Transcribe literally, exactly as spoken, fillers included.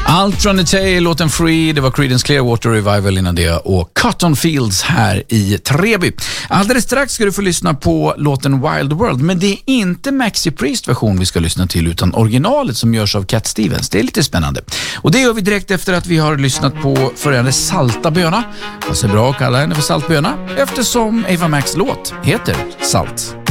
Altronate, låten Free, det var Creedence Clearwater Revival innan det och Cotton Fields här i Treby. Alldeles strax ska du få lyssna på låten Wild World, men det är inte Maxi Priest version vi ska lyssna till utan originalet som görs av Cat Stevens. Det är lite spännande. Och det gör vi direkt efter att vi har lyssnat på följande Salta böna. Passar bra att kalla henne för Saltböna eftersom Ava Max låt heter Salt.